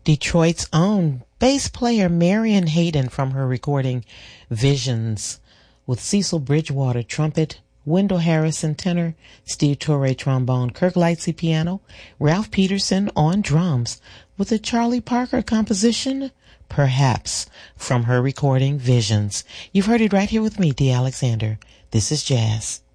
Detroit's own bass player Marion Hayden from her recording Visions, with Cecil Bridgewater trumpet, Wendell Harrison tenor, Steve Torre trombone, Kirk Lightsey piano, Ralph Peterson on drums, with a Charlie Parker composition, Perhaps, from her recording Visions. You've heard it right here with me, Dee Alexander. This is Jazz.